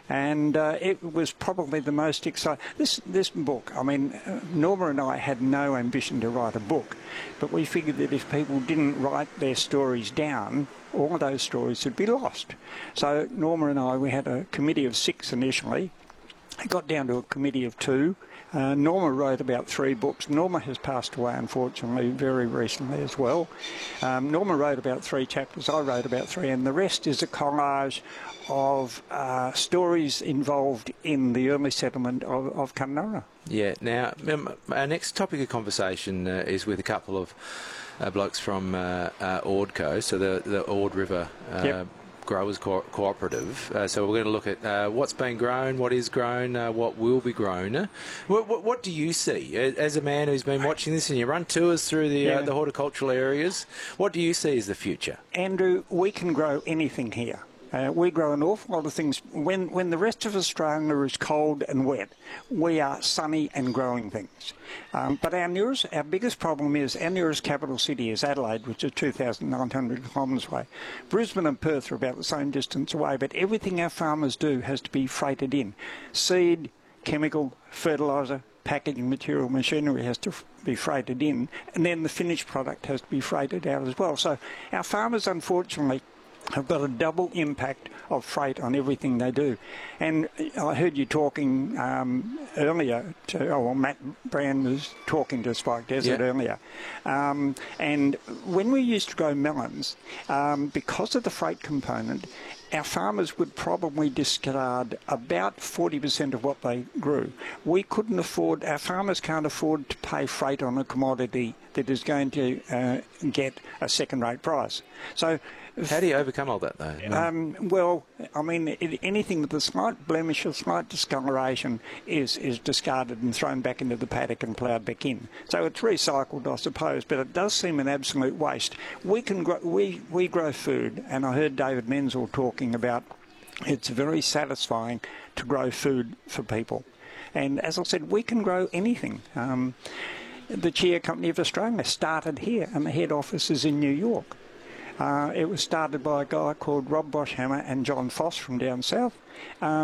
And it was probably the most exciting. This book, I mean, Norma and I had no ambition to write a book, but we figured that if people didn't write their stories down, all of those stories would be lost. So Norma and I, we had a committee of 6 initially. It got down to a committee of 2. Norma wrote about 3 books. Norma has passed away, unfortunately, very recently as well. Norma wrote about 3 chapters. I wrote about 3, and the rest is a collage of stories involved in the early settlement of Kununurra. Yeah. Now, our next topic of conversation is with a couple of blokes from Ordco, so the Ord River Growers Cooperative. So we're going to look at what's been grown, what is grown, what will be grown. What do you see as a man who's been watching this and you run tours through the horticultural areas? What do you see as the future? Andrew, we can grow anything here. We grow an awful lot of things. When the rest of Australia is cold and wet, we are sunny and growing things. But our biggest problem is our nearest capital city is Adelaide, which is 2,900 kilometres away. Brisbane and Perth are about the same distance away, but everything our farmers do has to be freighted in. Seed, chemical, fertiliser, packaging material, machinery has to be freighted in, and then the finished product has to be freighted out as well. So our farmers, unfortunately, have got a double impact of freight on everything they do. And I heard you talking earlier Matt Brand was talking to Spike Desert earlier. And when we used to grow melons, because of the freight component, our farmers would probably discard about 40% of what they grew. Our farmers can't afford to pay freight on a commodity that is going to get a second-rate price. So, how do you overcome all that, though? Well, I mean, anything with a slight blemish or slight discoloration is discarded and thrown back into the paddock and ploughed back in. So it's recycled, I suppose, but it does seem an absolute waste. We grow food, and I heard David Menzel talking about it's very satisfying to grow food for people. And as I said, we can grow anything. The Chia Company of Australia started here, and the head office is in New York. It was started by a guy called Rob Boschhammer and John Foss from down south.